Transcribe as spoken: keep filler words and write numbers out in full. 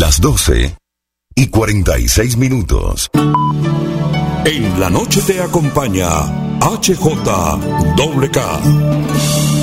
Las doce y cuarenta y seis minutos. En la noche te acompaña H J K.